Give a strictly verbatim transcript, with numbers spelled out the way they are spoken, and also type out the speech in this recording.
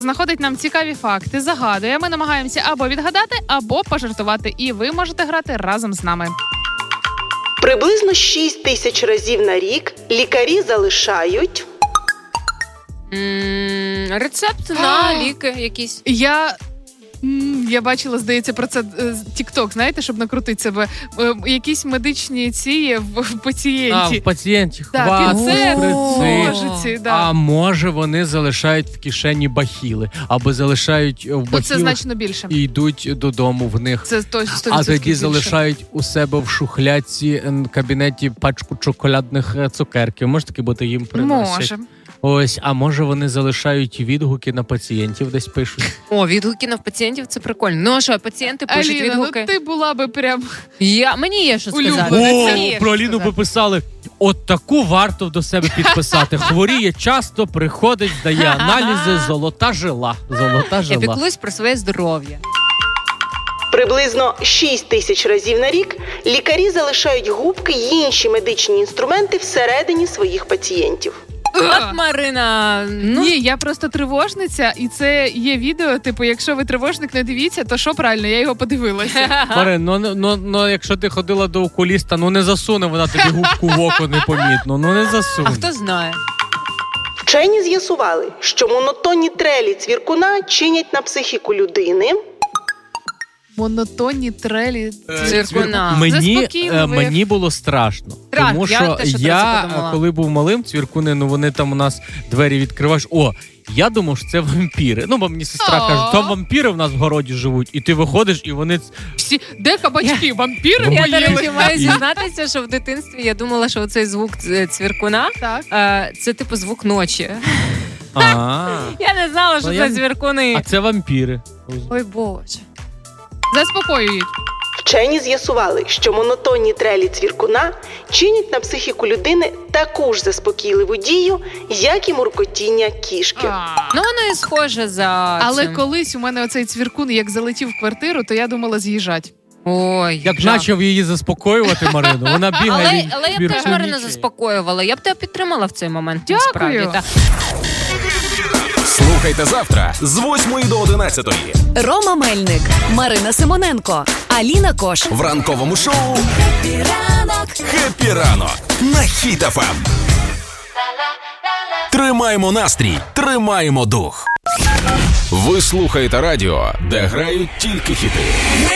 знаходить нам цікаві факти, загадує. Ми намагаємося або відгадати, або пожартувати. І ви можете грати разом з нами. Приблизно шість тисяч разів на рік лікарі залишають... М, Рецепт на ліки якісь. Я... м, Я бачила, здається, про це тік-ток, знаєте, щоб накрутити себе. Е, Якісь медичні ці є в в А, пацієнті. в пацієнті Так, хват, піцет, шприци. ножиці, да. А може вони залишають в кишені бахіли, або залишають в Ну, це бахілах значно більше. і йдуть додому в них. Це то, сто відсотків А тоді більше. залишають у себе в шухлядці м, кабінеті пачку чоколядних е, цукерків. Може таки бути їм приносять? Може. Ось, а може вони залишають відгуки на пацієнтів, десь пишуть. О, відгуки на пацієнтів, це прикольно. Ну, а що, пацієнти пишуть Аліна, ну відгуки? ти була би прям... Я, мені є що сказати. Улюбленець. О, Мені є про що Аліну сказати. би писали, от таку варто до себе підписати. Хворіє часто, приходить, здає аналізи, золота жила. Золота Я жила. піклуюсь про своє здоров'я. Приблизно шість тисяч разів на рік лікарі залишають губки й інші медичні інструменти всередині своїх пацієнтів. От, Марина, ну, Ні, я просто тривожниця, і це є відео, типу, якщо ви тривожник, не дивіться, то що правильно, я його подивилася. Марин, ну, ну, ну якщо ти ходила до окуліста, ну не засуне вона тобі губку в око непомітно. Ну не засуне. а хто знає? Вчені з'ясували, що монотонні трелі цвіркуна чинять на психіку людини Монотонні трелі. Цвіркуна. Мені, Заспокійливих. е, мені було страшно. Страшно, Тому я що теж про це я, подумала. коли був малим, цвіркуни, ну вони там у нас двері відкриваєш. О, я думав, що це вампіри. Ну, бо мені сестра О. каже, там вампіри в нас в городі живуть, і ти виходиш, і вони... Всі, де кабачки? Вампіри Я, до речі, поїли? маю зізнатися, що в дитинстві я думала, що оцей звук ц- цвіркуна Так. е, це типу звук ночі. А, Я не знала, що Ну, це я- цвіркуни. а це вампіри. Ой, Боже. Заспокоюють. Вчені з'ясували, що монотонні трелі цвіркуна чинять на психіку людини таку ж заспокійливу дію, як і муркотіння кішки. А. Ну, воно і схоже за Але цим. колись у мене оцей цвіркун, як залетів в квартиру, то я думала з'їжджати. Ой, Як жах. почав її заспокоювати, Марину, вона бігає Але, від але я б теж цвіркунів. Марину заспокоювала. Я б тебе підтримала в цей момент. Дякую. Насправді, та. Слухайте завтра з восьмої до одинадцятої Рома Мельник, Марина Симоненко, Аліна Кош. в ранковому шоу Ранок. «Хеппі ранок» на Хіт еф ем. Тримаємо настрій, тримаємо дух. Ви слухаєте радіо, де грають тільки хіти.